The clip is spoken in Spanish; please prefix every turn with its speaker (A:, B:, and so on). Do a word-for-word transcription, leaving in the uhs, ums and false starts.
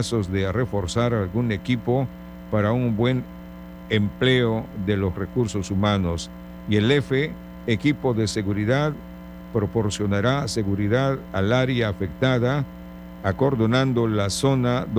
A: casos de reforzar algún equipo para un buen empleo de los recursos humanos. Y el F, equipo de seguridad, proporcionará seguridad al área afectada, acordonando la zona donde